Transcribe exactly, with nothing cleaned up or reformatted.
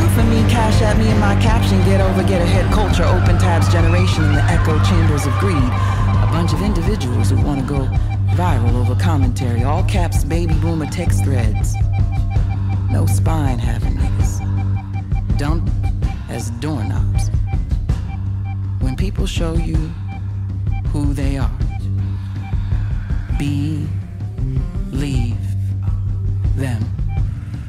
for me, cash at me in my caption. Get over, get ahead culture, open tabs generation in the echo chambers of greed. A bunch of individuals who want to go viral over commentary. All caps, baby boomer text threads. No spine having niggas. Dumb as doorknobs. When people show you who they are, believe them.